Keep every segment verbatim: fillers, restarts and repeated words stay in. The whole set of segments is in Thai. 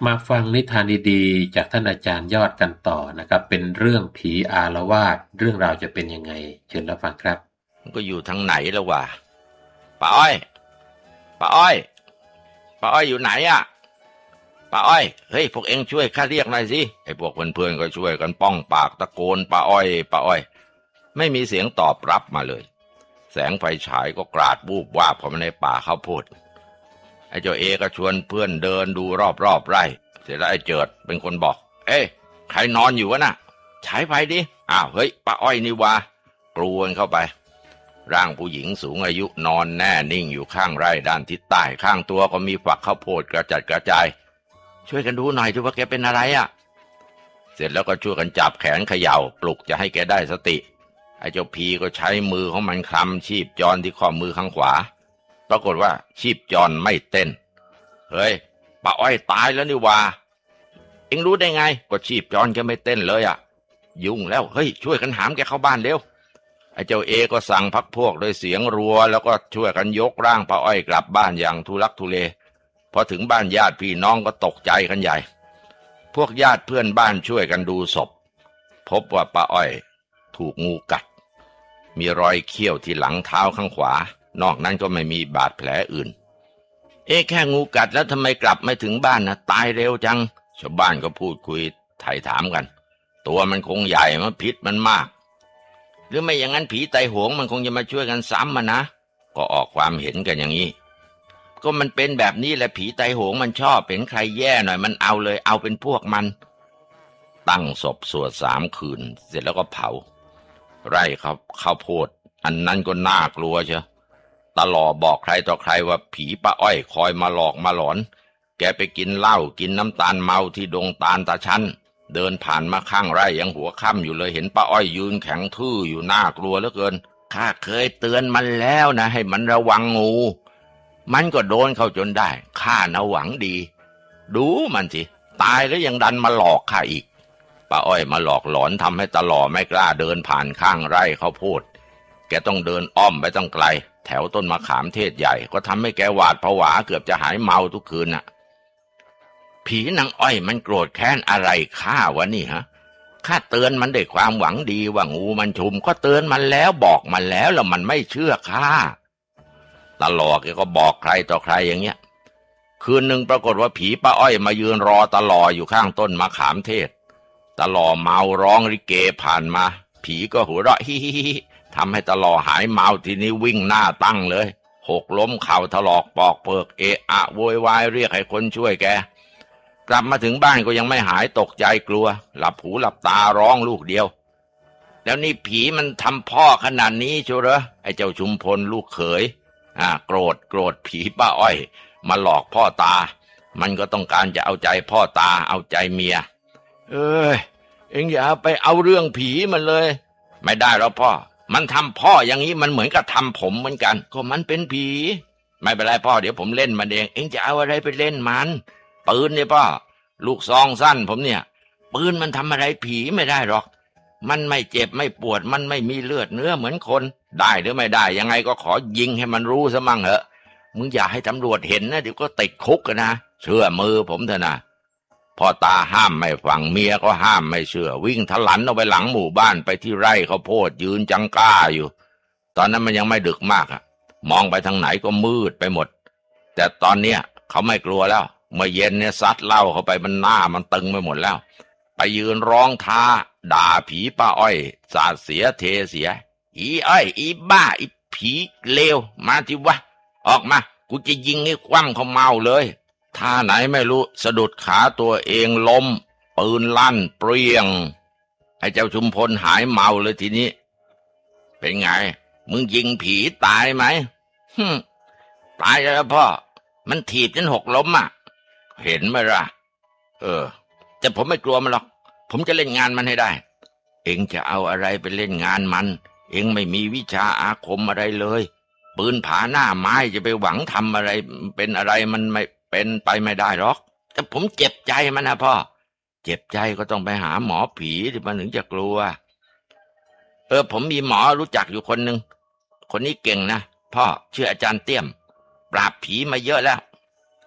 มาฟังนิทานดีๆจากท่านอาจารย์ยอดกันต่อนะครับเป็นเรื่องผีอาละวาดเรื่องราวจะเป็นยังไงเชิญรับฟังครับมันก็อยู่ทางไหนแล้ววะป้าอ้อยป้าอ้อยป้าอ้อยอยู่ไหนอะป้าอ้อยเฮ้ยพวกเอ็งช่วยข้าเรียกหน่อยสิไอ้พวกเพื่อนๆก็ช่วยกันป้องปากตะโกนป้าอ้อยป้าอ้อยไม่มีเสียงตอบรับมาเลยแสงไฟฉายก็กราดวูบวาบเข้ามาในป่าข้าวโพดไอ้เจ้าเอก็ชวนเพื่อนเดินดูรอบๆไร่เสร็จแล้วไอ้เจิดเป็นคนบอกเอ้ยใครนอนอยู่วะน่ะฉายไฟดิอ้าวเฮ้ยป้าอ้อยนี่วะกรูกันเข้าไปร่างผู้หญิงสูงอายุนอนแน่นิ่งอยู่ข้างไร่ด้านทิศใต้ข้างตัวก็มีฝักข้าวโพดกระจัดกระจายช่วยกันดูหน่อยดูว่าแกเป็นอะไรอ่ะเสร็จแล้วก็ช่วยกันจับแขนเขย่าปลุกจะให้แกได้สติไอ้เจ้าพีก็ใช้มือของมันคลำชีพจรที่ข้อมือข้างขวาปรากฏว่าชีพจรไม่เต้นเฮ้ยป้าอ้อยตายแล้วนี่วะเอ็งรู้ได้ไงก็ชีพจรแกไม่เต้นเลยอ่ะยุ่งแล้วเฮ้ยช่วยกันหามแกเข้าบ้านเร็วไอ้เจ้าเอก็สั่งพักพวกด้วยเสียงรัวแล้วก็ช่วยกันยกร่างป้าอ้อยกลับบ้านอย่างทุลักทุเลพอถึงบ้านญาติพี่น้องก็ตกใจกันใหญ่พวกญาติเพื่อนบ้านช่วยกันดูศพพบว่าป้าอ้อยถูกงูกัดมีรอยเขี้ยวที่หลังเท้าข้างขวานอกนั้นก็ไม่มีบาดแผลอื่นเอ๊ะแค่งูกัดแล้วทำไมกลับไม่ถึงบ้านนะตายเร็วจังชาวบ้านก็พูดคุยไถ่ถามกันตัวมันคงใหญ่มันพิษมันมากหรือไม่อย่างนั้นผีไตโหงมันคงจะมาช่วยกันซ้ำมันนะก็ออกความเห็นกันอย่างนี้ก็มันเป็นแบบนี้แหละผีไตโหงมันชอบเห็นใครแย่หน่อยมันเอาเลยเอาเป็นพวกมันตั้งศพสวดสามคืนเสร็จแล้วก็เผาไร่เขาข้าวโพดอันนั้นก็น่ากลัวเชียวตลอบอกใครต่อใครว่าผีป้าอ้อยคอยมาหลอกมาหลอนแกไปกินเหล้ากินน้ำตาลเมาที่ดงตาลตาชั้นเดินผ่านมาข้างไร่ยังหัวค่ำอยู่เลยเห็นป้าอ้อยยืนแข็งทื่ออยู่น่ากลัวเหลือเกินข้าเคยเตือนมันแล้วนะให้มันระวังงูมันก็โดนเข้าจนได้ข้าน่ะหวังดีดูมันสิตายแล้วยังดันมาหลอกข้าอีกป้าอ้อยมาหลอกหลอนทำให้ตลอไม่กล้าเดินผ่านข้างไร่ข้าวโพดแกต้องเดินอ้อมไปตั้งไกลแถวต้นมะขามเทศใหญ่ก็ทำให้แกหวาดผวาเกือบจะหายเมาทุกคืนน่ะผีนางอ้อยมันโกรธแค้นอะไรข้าวะนี่ฮะข้าเตือนมันด้วยความหวังดีว่างูมันชุมก็เตือนมันแล้วบอกมันแล้วแล้วมันไม่เชื่อข้าตลอดแกก็บอกใครต่อใครอย่างเงี้ยคืนหนึ่งปรากฏว่าผีป้าอ้อยมายืนรอตลออยู่ข้างต้นมะขามเทศตลอเมาร้องริเกผ่านมาผีก็หัวเราะฮิฮิฮิทำให้ตลอหายเมาทีนี้วิ่งหน้าตั้งเลยหกล้มเข่าถลอกปอกเปิกเอะอะโวยวายเรียกให้คนช่วยแกกลับมาถึงบ้านก็ยังไม่หายตกใจกลัวหลับหูหลับตาร้องลูกเดียวแล้วนี่ผีมันทำพ่อขนาดนี้เชียวเหรอไอ้เจ้าชุมพลลูกเขยอ่าโกรธโกรธผีป้าอ้อยมาหลอกพ่อตามันก็ต้องการจะเอาใจพ่อตาเอาใจเมียเอ้ยเอ็งอย่าไปเอาเรื่องผีมันเลยไม่ได้หรอกพ่อมันทำพ่ออย่างนี้มันเหมือนกับทำผมเหมือนกันก็มันเป็นผีไม่เป็นไรพ่อเดี๋ยวผมเล่นมันเองเอ็งจะเอาอะไรไปเล่นมันปืนเนี่ยพ่อลูกซองสั้นผมเนี่ยปืนมันทำอะไรผีไม่ได้หรอกมันไม่เจ็บไม่ปวดมันไม่มีเลือดเนื้อเหมือนคนได้หรือไม่ได้ยังไงก็ขอยิงให้มันรู้ซะมั่งเหอะมึงอย่าให้ตำรวจเห็นนะเดี๋ยวก็ติดคุกกันนะเชื่อมือผมเถอะนะพ่อตาห้ามไม่ฟังเมียก็ห้ามไม่เชื่อวิ่งทะลันเอาไปหลังหมู่บ้านไปที่ไร่ข้าวโพดยืนจังก้าอยู่ตอนนั้นมันยังไม่ดึกมากอะมองไปทางไหนก็มืดไปหมดแต่ตอนเนี้ยเขาไม่กลัวแล้วเมื่อเย็นเนี่ยซัดเหล้าเข้าไปมันหน้ามันตึงไปหมดแล้วไปยืนร้องท้าด่าผีป้าอ้อยสาดเสียเทเสียอีอ้อยอีบ้าอีผีเลวมาที่วะออกมากูจะยิงให้คว่ำเขาเมาเลยท่าไหนไม่รู้สะดุดขาตัวเองล้มปืนลั่นเปรี้ยงไอ้เจ้าชุมพลหายเมาเลยทีนี้เป็นไงมึงยิงผีตายไหมฮึตายแล้วพ่อมันถีบจนหกล้มอ่ะเห็นไหมล่ะเออแต่ผมไม่กลัวมันหรอกผมจะเล่นงานมันให้ได้เอ็งจะเอาอะไรไปเล่นงานมันเอ็งไม่มีวิชาอาคมอะไรเลยปืนผาหน้าไม้จะไปหวังทำอะไรเป็นอะไรมันไม่เป็นไปไม่ได้หรอกแต่ผมเจ็บใจมันนะพ่อเจ็บใจก็ต้องไปหาหมอผีที่มันถึงจะกลัวเออผมมีหมอรู้จักอยู่คนหนึ่งคนนี้เก่งนะพ่อชื่ออาจารย์เตี้ยมปราบผีมาเยอะแล้ว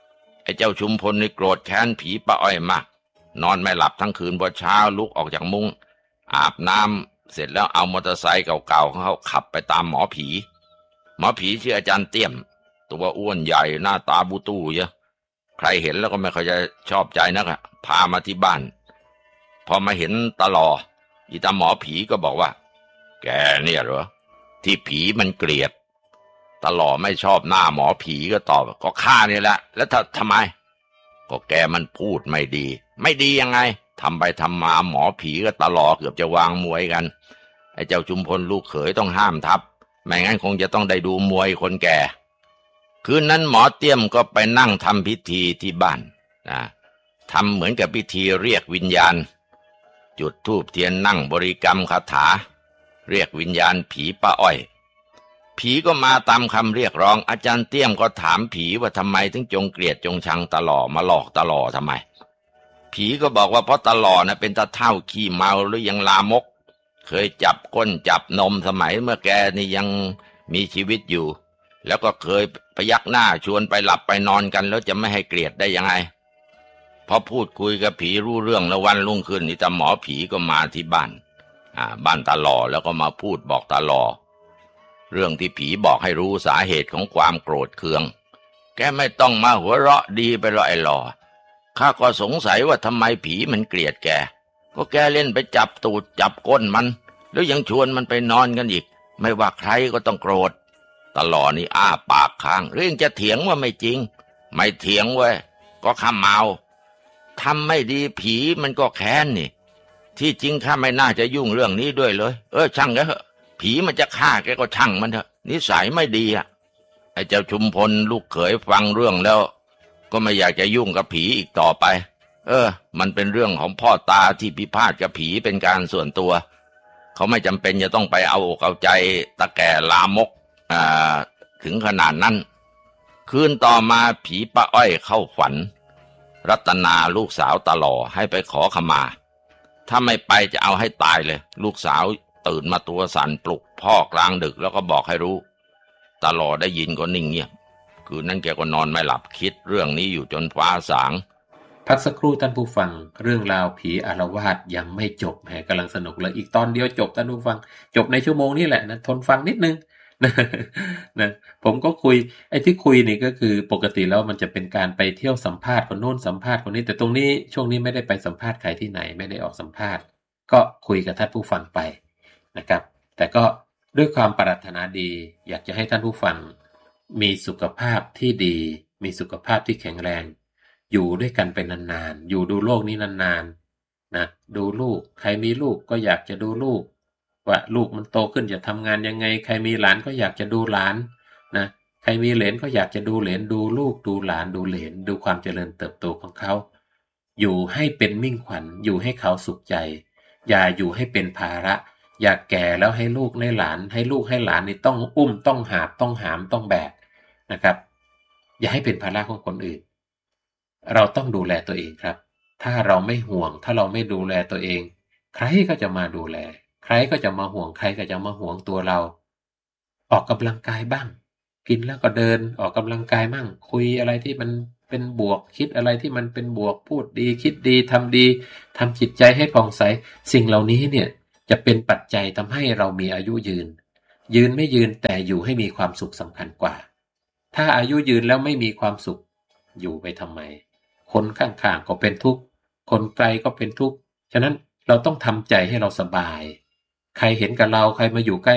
อ้เจ้าชุมพลนี่โกรธแค้นผีป้าอ้อยมากนอนไม่หลับทั้งคืนพอเช้าลุกออกจากมุ้งอาบน้ำเสร็จแล้วเอามอเตอร์ไซค์เก่าๆของเขาขับไปตามหมอผีหมอผีชื่ออาจารย์เตี้ยมตัวอ้วนใหญ่หน้าตาบูตู้เยอะใครเห็นแล้วก็ไม่ค่อยจะชอบใจนักอะพามาที่บ้านพอมาเห็นตาหล่ออีตาหมอผีก็บอกว่าแกเนี่ยเหรอที่ผีมันเกลียดตาหล่อไม่ชอบหน้าหมอผีก็ตอบก็ข้านี่แหละแล้วถ้าทำไมก็แกมันพูดไม่ดีไม่ดียังไงทำไปทำมาหมอผีก็ตาหล่อเกือบจะวางมวยกันไอ้เจ้าชุมพลลูกเขยต้องห้ามทับไม่งั้นคงจะต้องได้ดูมวยคนแก่คืนนั้นหมอเตี้ยมก็ไปนั่งทำพิธีที่บ้านนะทำเหมือนกับพิธีเรียกวิญญาณจุดธูปเทียนนั่งบริกรรมคาถาเรียกวิญญาณผีป้าอ้อยผีก็มาตามคำเรียกร้องอาจารย์เตี้ยมก็ถามผีว่าทำไมถึงจงเกลียดจงชังตาหล่อมาหลอกตาหล่อทำไมผีก็บอกว่าเพราะตาหล่อนะเป็นตาเฒ่าขี้เมาหรือยังลามกเคยจับก้นจับนมสมัยเมื่อแกนี่ยังมีชีวิตอยู่แล้วก็เคยพยักหน้าชวนไปหลับไปนอนกันแล้วจะไม่ให้เกลียดได้ยังไงพอพูดคุยกับผีรู้เรื่องแล้ววันรุ่งขึ้นนี่ตาหมอผีก็มาที่บ้านอ่าบ้านตาหล่อแล้วก็มาพูดบอกตาหล่อเรื่องที่ผีบอกให้รู้สาเหตุของความโกรธเคืองแกไม่ต้องมาหัวเราะดีไปหรอกไอ้หล่อข้าก็สงสัยว่าทำไมผีมันเกลียดแกก็แกเล่นไปจับตูดจับก้นมันแล้วยังชวนมันไปนอนกันอีกไม่ว่าใครก็ต้องโกรธตาหล่อนี่อ้าปากค้างเรื่องจะเถียงว่าไม่จริงไม่เถียงเว้ยก็ข้าเมาทำไม่ดีผีมันก็แค้นนี่ที่จริงข้าไม่น่าจะยุ่งเรื่องนี้ด้วยเลยเออช่างแกเถอะผีมันจะฆ่าแกก็ช่างมันเถอะนิสัยไม่ดีอ่ะไอ้เจ้าชุมพลลูกเขยฟังเรื่องแล้วก็ไม่อยากจะยุ่งกับผีอีกต่อไปเออมันเป็นเรื่องของพ่อตาที่พิพาทกับผีเป็นการส่วนตัวเขาไม่จำเป็นจะต้องไปเอาอกเอาใจตาแก่ลามกอ่าถึงขนาดนั้นคืนต่อมาผีป้าอ้อยเข้าฝันรัตนาลูกสาวตาหล่อให้ไปขอขมาถ้าไม่ไปจะเอาให้ตายเลยลูกสาวตื่นมาตัวสั่นปลุกพ่อกลางดึกแล้วก็บอกให้รู้ตาหล่อได้ยินก็นิ่งเงียบคืนนั้นแกก็นอนไม่หลับคิดเรื่องนี้อยู่จนฟ้าสางพักสักครู่ท่านผู้ฟังเรื่องราวผีอาละวาดยังไม่จบแหมกำลังสนุกเลยอีกตอนเดียวจบท่านผู้ฟังจบในชั่วโมงนี้แหละนะทนฟังนิดนึงนะนะผมก็คุยไอ้ที่คุยนี่ก็คือปกติแล้วมันจะเป็นการไปเที่ยวสัมภาษณ์คนโน้นสัมภาษณ์คนนี้แต่ตรงนี้ช่วงนี้ไม่ได้ไปสัมภาษณ์ใครที่ไหนไม่ได้ออกสัมภาษณ์ก็คุยกับท่านผู้ฟังไปนะครับแต่ก็ด้วยความปรารถนาดีอยากจะให้ท่านผู้ฟังมีสุขภาพที่ดีมีสุขภาพที่แข็งแรงอยู่ด้วยกันเป็นนานๆอยู่ดูโลกนี้นานๆนะดูลูกใครมีลูกก็อยากจะดูลูกว่าลูกมันโตขึ้นจะทำงานยังไงใครมีหลานก็อยากจะดูหลานนะใครมีเหลนก็อยากจะดูเหลนดูลูกดูหลานดูเหลนดูความเจริญเติบโตของเขาอยู่ให้เป็นมิ่งขวัญอยู่ให้เขาสุขใจอย่าอยู่ให้เป็นภาระอย่าแก่แล้วให้ลูกให้หลานให้ลูกให้หลานนี่ต้องอุ้มต้องหาบต้องหามต้องแบกนะครับอย่าให้เป็นภาระของคนอื่นเราต้องดูแลตัวเองครับถ้าเราไม่ห่วงถ้าเราไม่ดูแลตัวเองใครก็จะมาดูแลใครก็จะมาห่วงใครก็จะมาห่วงตัวเราออกกำลังกายบ้างกินแล้วก็เดินออกกำลังกายบ้างคุยอะไรที่มันเป็นบวกคิดอะไรที่มันเป็นบวกพูดดีคิดดีทำดีทำจิตใจให้ผ่องใสสิ่งเหล่านี้เนี่ยจะเป็นปัจจัยทำให้เรามีอายุยืนยืนไม่ยืนแต่อยู่ให้มีความสุขสำคัญกว่าถ้าอายุยืนแล้วไม่มีความสุขอยู่ไปทำไมคนข้างๆก็เป็นทุกข์คนไกลก็เป็นทุกข์ฉะนั้นเราต้องทำใจให้เราสบายใครเห็นกับเราใครมาอยู่ใกล้